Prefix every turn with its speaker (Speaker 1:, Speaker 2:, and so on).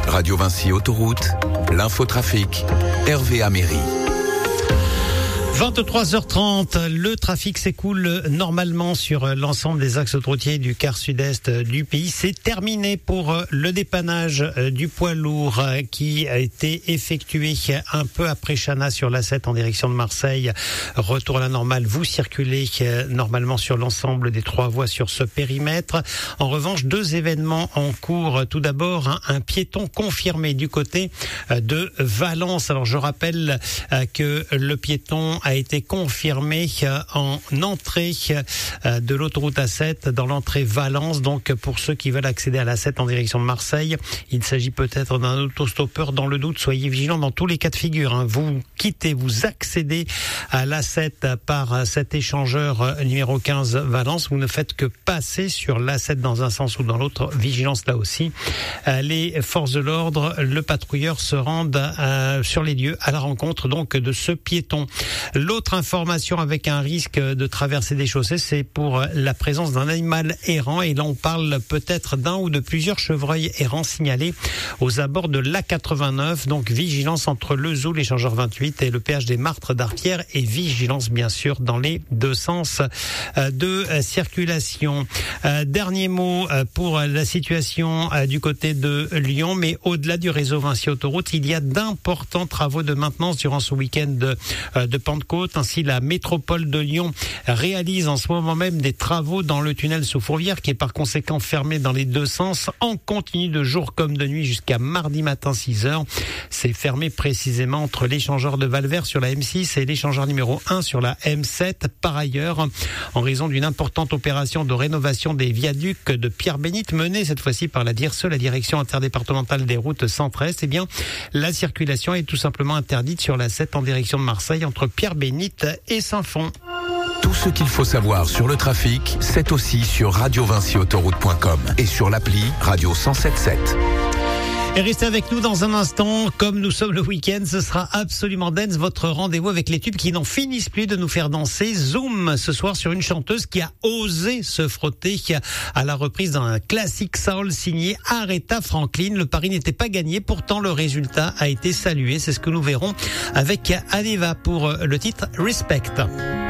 Speaker 1: Radio Vinci Autoroute, l'infotrafic, Hervé Améry.
Speaker 2: 23h30, le trafic s'écoule normalement sur l'ensemble des axes autoroutiers du quart sud-est du pays. C'est terminé pour le dépannage du poids lourd qui a été effectué un peu après Chana sur l'A7 en direction de Marseille. Retour à la normale, vous circulez normalement sur l'ensemble des 3 voies sur ce périmètre. En revanche, 2 événements en cours. Tout d'abord, un piéton confirmé du côté de Valence. Alors je rappelle que le piéton a été confirmé en entrée de l'autoroute A7 dans l'entrée Valence. Donc pour ceux qui veulent accéder à l'A7 en direction de Marseille, il s'agit peut-être d'un autostoppeur. Dans le doute, soyez vigilants dans tous les cas de figure. Vous quittez, vous accédez à l'A7 par cet échangeur numéro 15 Valence. Vous ne faites que passer sur l'A7 dans un sens ou dans l'autre. Vigilance là aussi. Les forces de l'ordre, le patrouilleur se rendent sur les lieux à la rencontre donc de ce piéton. L'autre information avec un risque de traverser des chaussées, c'est pour la présence d'un animal errant. Et là, on parle peut-être d'un ou de plusieurs chevreuils errants signalés aux abords de l'A89. Donc, vigilance entre le zoo, l'échangeur 28 et le péage des Martres d'Arpières. Et vigilance, bien sûr, dans les 2 sens de circulation. Dernier mot pour la situation du côté de Lyon. Mais au-delà du réseau Vinci Autoroute, il y a d'importants travaux de maintenance durant ce week-end de Pentecôte. Ainsi, la métropole de Lyon réalise en ce moment même des travaux dans le tunnel sous Fourvière qui est par conséquent fermé dans les 2 sens en continu de jour comme de nuit jusqu'à mardi matin 6h. C'est fermé précisément entre l'échangeur de Valvert sur la M6 et l'échangeur numéro 1 sur la M7. Par ailleurs, en raison d'une importante opération de rénovation des viaducs de Pierre-Bénite menée cette fois-ci par la DIRSE, la direction interdépartementale des routes centre-est, la circulation est tout simplement interdite sur la 7 en direction de Marseille entre Pierre-Bénite et Saint-Fond.
Speaker 1: Tout ce qu'il faut savoir sur le trafic, c'est aussi sur radiovinciautoroute.com et sur l'appli Radio 107.7.
Speaker 2: Et restez avec nous dans un instant. Comme nous sommes le week-end, ce sera absolument dance, votre rendez-vous avec les tubes qui n'en finissent plus de nous faire danser. Zoom ce soir sur une chanteuse qui a osé se frotter à la reprise d'un classique soul signé Aretha Franklin. Le pari n'était pas gagné, pourtant le résultat a été salué. C'est ce que nous verrons avec Aneva pour le titre Respect.